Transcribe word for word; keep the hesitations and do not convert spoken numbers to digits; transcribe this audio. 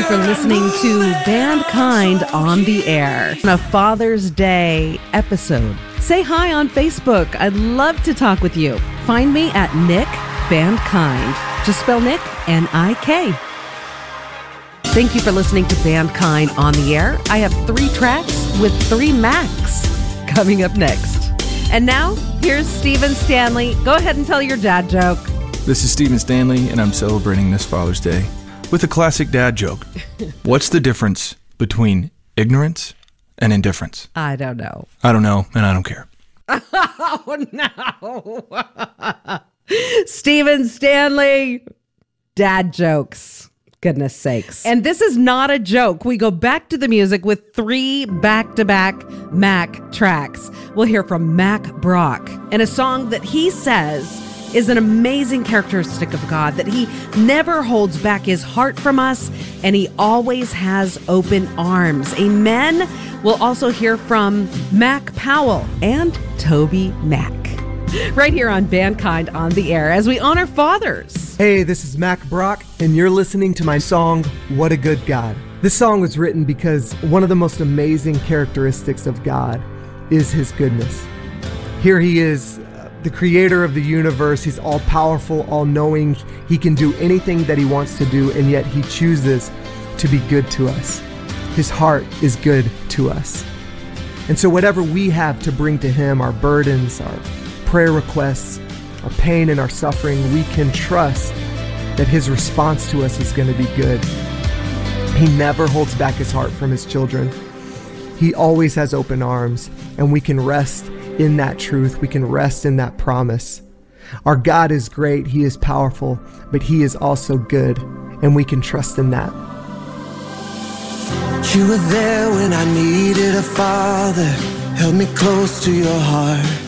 for listening to Bandkind on the Air, on a Father's Day episode. Say hi on Facebook. I'd love to talk with you. Find me at Nick Bandkind. Just spell Nick, N I K. Thank you for listening to Bandkind on the Air. I have three tracks with three Macs coming up next. And now, here's Stephen Stanley. Go ahead and tell your dad joke. This is Stephen Stanley, and I'm celebrating this Father's Day with a classic dad joke. What's the difference between ignorance and indifference? I don't know. I don't know, and I don't care. Oh, no. Stephen Stanley, dad jokes. Goodness sakes. And this is not a joke. We go back to the music with three back-to-back Mac tracks. We'll hear from Mac Brock and a song that he says is an amazing characteristic of God, that he never holds back his heart from us, and he always has open arms. Amen. We'll also hear from Mac Powell and Toby Mac. Right here on Bandkind on the Air as we honor fathers. Hey, this is Mac Brock, and you're listening to my song, What a Good God. This song was written because one of the most amazing characteristics of God is his goodness. Here he is, uh, the creator of the universe. He's all-powerful, all-knowing. He can do anything that he wants to do, and yet he chooses to be good to us. His heart is good to us. And so whatever we have to bring to him, our burdens, our prayer requests, our pain and our suffering, we can trust that his response to us is going to be good. He never holds back his heart from his children. He always has open arms, and we can rest in that truth. We can rest in that promise. Our God is great. He is powerful, but he is also good, and we can trust in that. You were there when I needed a father, held me close to your heart.